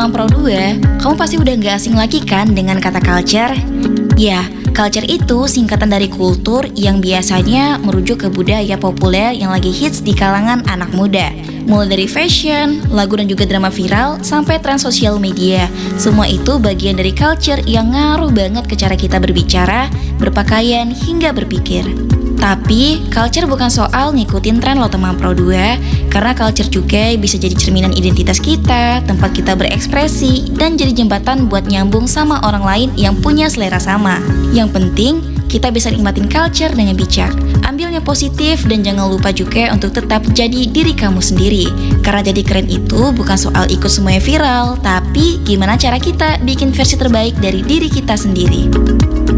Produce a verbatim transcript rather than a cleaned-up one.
Teman Pro dua, kamu pasti udah gak asing lagi kan dengan kata culture? Ya, culture itu singkatan dari kultur yang biasanya merujuk ke budaya populer yang lagi hits di kalangan anak muda. Mulai dari fashion, lagu dan juga drama viral, sampai tren sosial media. Semua itu bagian dari culture yang ngaruh banget ke cara kita berbicara, berpakaian, hingga berpikir. Tapi, culture bukan soal ngikutin tren lo teman Pro dua, karena culture juga bisa jadi cerminan identitas kita, tempat kita berekspresi, dan jadi jembatan buat nyambung sama orang lain yang punya selera sama. Yang penting, kita bisa nikmatin culture dengan bijak. Ambilnya positif dan jangan lupa juga untuk tetap jadi diri kamu sendiri. Karena jadi keren itu bukan soal ikut semuanya viral, tapi gimana cara kita bikin versi terbaik dari diri kita sendiri.